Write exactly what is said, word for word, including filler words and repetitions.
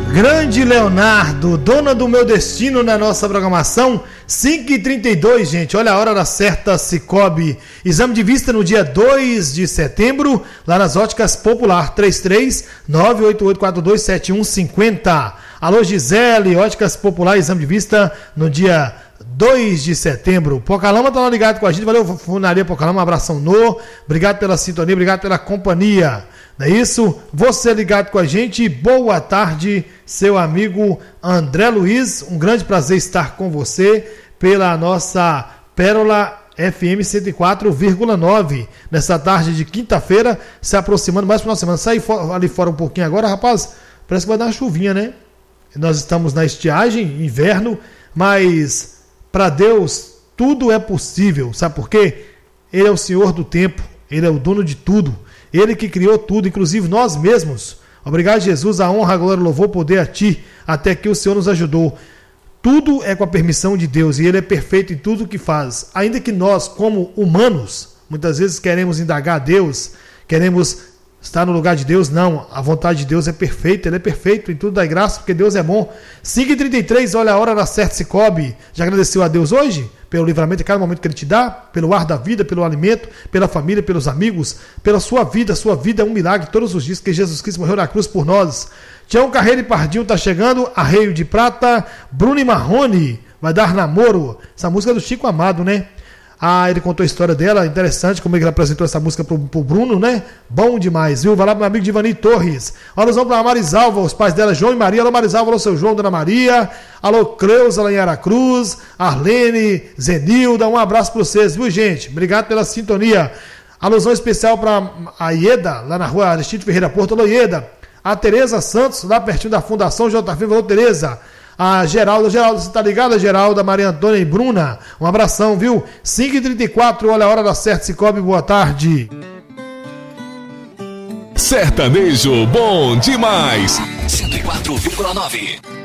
Grande Leonardo, dona do meu destino na nossa programação, cinco e trinta e dois, gente, olha a hora da certa, Cicobi. Exame de vista no dia dois de setembro, lá nas Óticas Popular, três três nove oito oito quatro dois sete um cinco zero. Alô Gisele, Óticas Popular, exame de vista no dia dois de setembro. Pocalama tá lá ligado com a gente, valeu Funaria Pocalama, um abração no, obrigado pela sintonia, obrigado pela companhia. Não é isso? Você ligado com a gente, boa tarde, seu amigo André Luiz, um grande prazer estar com você pela nossa Pérola F M cento e quatro vírgula nove, nessa tarde de quinta-feira, se aproximando mais para uma semana. Sai ali fora um pouquinho agora, rapaz, parece que vai dar uma chuvinha, né? Nós estamos na estiagem, inverno, mas para Deus tudo é possível, sabe por quê? Ele é o Senhor do tempo, Ele é o dono de tudo. Ele que criou tudo, inclusive nós mesmos. Obrigado, Jesus, a honra, a glória, o louvor, o poder a Ti, até que o Senhor nos ajudou. Tudo é com a permissão de Deus e Ele é perfeito em tudo o que faz. Ainda que nós, como humanos, muitas vezes queremos indagar a Deus, queremos estar no lugar de Deus, não. A vontade de Deus é perfeita, Ele é perfeito em tudo, dá graça, porque Deus é bom. cinco e trinta e três, olha a hora da certa, Cicobi. Já agradeceu a Deus hoje? Pelo livramento, cada momento que Ele te dá, pelo ar da vida, pelo alimento, pela família, pelos amigos, pela sua vida. Sua vida é um milagre todos os dias, que Jesus Cristo morreu na cruz por nós. Tião Carreiro e Pardinho tá chegando, Arreio de Prata, Bruno e Marrone, vai dar namoro. Essa música é do Chico Amado, né? Ah, ele contou a história dela, interessante como ele apresentou essa música pro, pro Bruno, né? Bom demais, viu? Vai lá pro meu amigo Divani Torres. Olha, nós vamos pra Marisalva, os pais dela, João e Maria. Alô, Marisalva, alô, seu João, Dona Maria. Alô, Creuza, lá em Aracruz. Arlene, Zenilda, um abraço pra vocês, viu, gente? Obrigado pela sintonia. Alusão especial pra a Ieda, lá na rua Aristide Ferreira Porto. Alô, Ieda. A Tereza Santos, lá pertinho da Fundação J F. Alô, Tereza. A Geralda, Geralda, você tá ligada, Geralda, Maria Antônia e Bruna? Um abração, viu? cinco e trinta e quatro, olha a hora da certa, Cicobi, boa tarde. Sertanejo bom demais. cento e quatro vírgula nove.